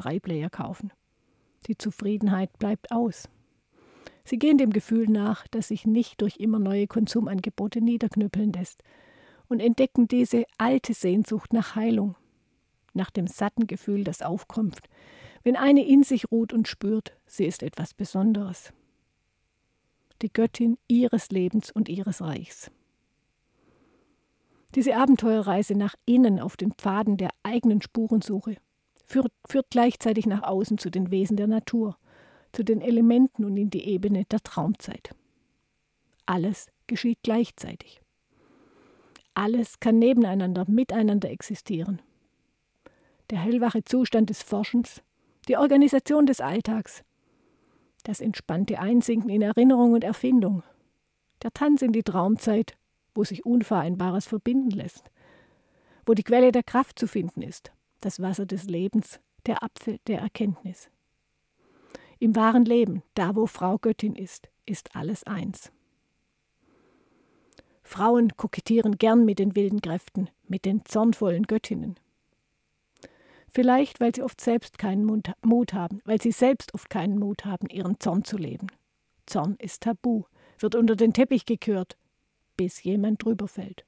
MP3-Player kaufen. Die Zufriedenheit bleibt aus. Sie gehen dem Gefühl nach, das sich nicht durch immer neue Konsumangebote niederknüppeln lässt, und entdecken diese alte Sehnsucht nach Heilung, nach dem satten Gefühl, das aufkommt, wenn eine in sich ruht und spürt, sie ist etwas Besonderes. Die Göttin ihres Lebens und ihres Reichs. Diese Abenteuerreise nach innen auf den Pfaden der eigenen Spurensuche führt gleichzeitig nach außen zu den Wesen der Natur, zu den Elementen und in die Ebene der Traumzeit. Alles geschieht gleichzeitig. Alles kann nebeneinander, miteinander existieren. Der hellwache Zustand des Forschens, die Organisation des Alltags, das entspannte Einsinken in Erinnerung und Erfindung, der Tanz in die Traumzeit, wo sich Unvereinbares verbinden lässt, wo die Quelle der Kraft zu finden ist, das Wasser des Lebens, der Apfel der Erkenntnis. Im wahren Leben, da wo Frau Göttin ist alles eins. Frauen kokettieren gern mit den wilden Kräften, mit den zornvollen Göttinnen. Vielleicht, weil sie selbst selbst oft keinen Mut haben, ihren Zorn zu leben. Zorn ist tabu, wird unter den Teppich gekehrt, bis jemand drüber fällt.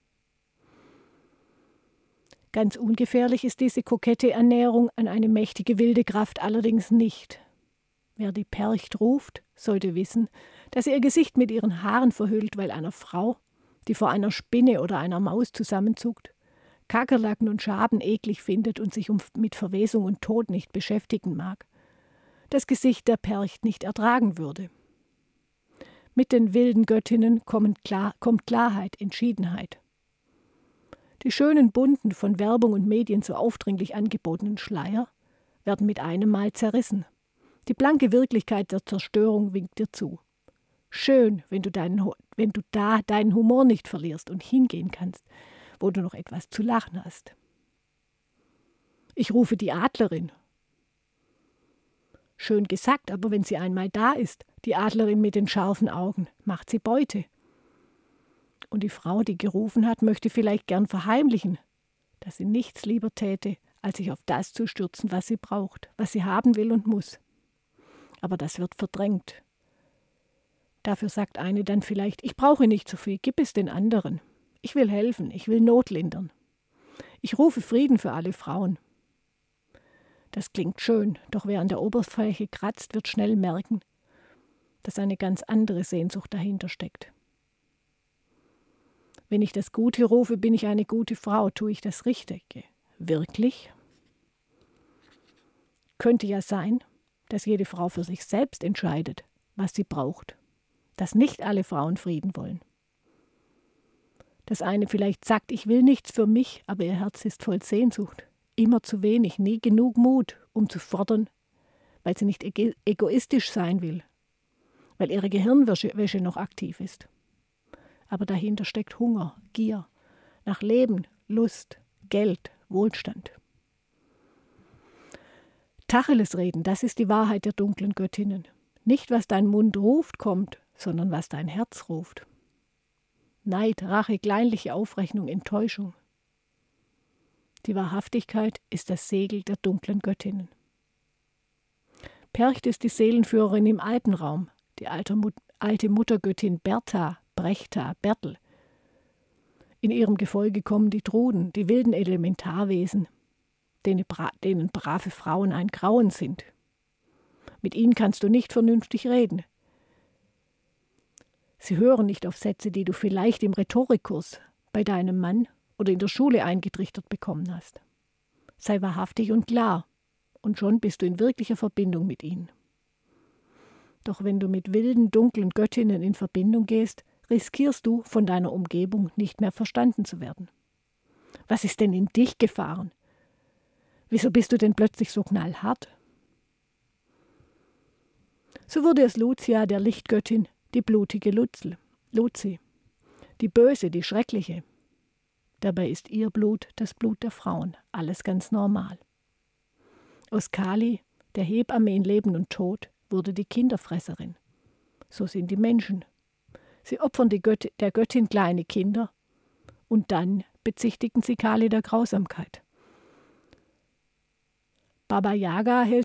Ganz ungefährlich ist diese kokette Annäherung an eine mächtige wilde Kraft allerdings nicht. Wer die Percht ruft, sollte wissen, dass sie ihr Gesicht mit ihren Haaren verhüllt, weil einer Frau, die vor einer Spinne oder einer Maus zusammenzuckt, Kakerlaken und Schaben eklig findet und sich mit Verwesung und Tod nicht beschäftigen mag, das Gesicht der Percht nicht ertragen würde. Mit den wilden Göttinnen kommt Klarheit, Entschiedenheit. Die schönen bunten, von Werbung und Medien so aufdringlich angebotenen Schleier werden mit einem Mal zerrissen. Die blanke Wirklichkeit der Zerstörung winkt dir zu. Schön, wenn du da deinen Humor nicht verlierst und hingehen kannst, wo du noch etwas zu lachen hast. Ich rufe die Adlerin. Schön gesagt, aber wenn sie einmal da ist, die Adlerin mit den scharfen Augen, macht sie Beute. Und die Frau, die gerufen hat, möchte vielleicht gern verheimlichen, dass sie nichts lieber täte, als sich auf das zu stürzen, was sie braucht, was sie haben will und muss. Aber das wird verdrängt. Dafür sagt eine dann vielleicht, ich brauche nicht so viel, gib es den anderen. Ich will helfen, ich will Not lindern. Ich rufe Frieden für alle Frauen. Das klingt schön, doch wer an der Oberfläche kratzt, wird schnell merken, dass eine ganz andere Sehnsucht dahinter steckt. Wenn ich das Gute rufe, bin ich eine gute Frau, tue ich das Richtige. Wirklich? Könnte ja sein, dass jede Frau für sich selbst entscheidet, was sie braucht. Dass nicht alle Frauen Frieden wollen. Dass eine vielleicht sagt, ich will nichts für mich, aber ihr Herz ist voll Sehnsucht. Immer zu wenig, nie genug Mut, um zu fordern, weil sie nicht egoistisch sein will, weil ihre Gehirnwäsche noch aktiv ist. Aber dahinter steckt Hunger, Gier, nach Leben, Lust, Geld, Wohlstand. Tacheles reden, das ist die Wahrheit der dunklen Göttinnen. Nicht, was dein Mund ruft, kommt, sondern was dein Herz ruft. Neid, Rache, kleinliche Aufrechnung, Enttäuschung. Die Wahrhaftigkeit ist das Segel der dunklen Göttinnen. Percht ist die Seelenführerin im Alpenraum, die alte Muttergöttin Bertha, Brechta, Bertel. In ihrem Gefolge kommen die Truden, die wilden Elementarwesen, denen brave Frauen ein Grauen sind. Mit ihnen kannst du nicht vernünftig reden. Sie hören nicht auf Sätze, die du vielleicht im Rhetorikkurs bei deinem Mann oder in der Schule eingetrichtert bekommen hast. Sei wahrhaftig und klar, und schon bist du in wirklicher Verbindung mit ihnen. Doch wenn du mit wilden, dunklen Göttinnen in Verbindung gehst, riskierst du, von deiner Umgebung nicht mehr verstanden zu werden. Was ist denn in dich gefahren? Wieso bist du denn plötzlich so knallhart? So wurde es Lucia, der Lichtgöttin, die blutige Luzi, die böse, die schreckliche. Dabei ist ihr Blut das Blut der Frauen, alles ganz normal. Aus Kali, der Hebamme in Leben und Tod, wurde die Kinderfresserin. So sind die Menschen. Sie opfern der Göttin kleine Kinder und dann bezichtigen sie Kali der Grausamkeit. Baba Yaga hält